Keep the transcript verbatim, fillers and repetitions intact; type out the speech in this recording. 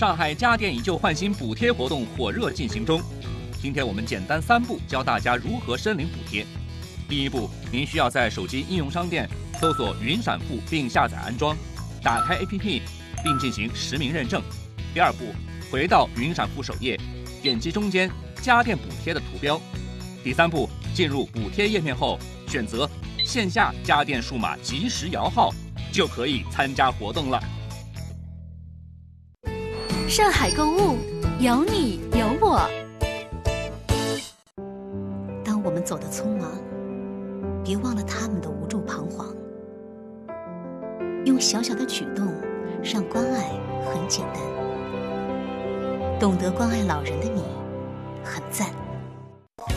上海家电以旧换新补贴活动火热进行中。今天我们简单三步教大家如何申领补贴。第一步，您需要在手机应用商店搜索云闪付并下载安装，打开 A P P 并进行实名认证。第二步，回到云闪付首页，点击中间家电补贴的图标。第三步，进入补贴页面后，选择线下家电数码即时摇号，就可以参加活动了。 上海购物，有你有我。 当我们走得匆忙，别忘了他们的无助彷徨。用小小的举动，让关爱很简单。懂得关爱老人的你，很赞。